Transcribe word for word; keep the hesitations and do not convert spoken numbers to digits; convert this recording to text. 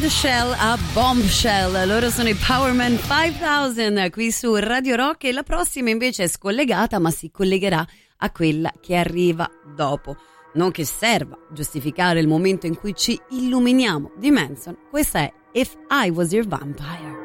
the Shell a Bombshell. Loro sono i Powerman cinquemila qui su Radio Rock, e la prossima invece è scollegata, ma si collegherà a quella che arriva dopo. Non che serva giustificare il momento in cui ci illuminiamo di Manson. Questa è If I Was Your Vampire.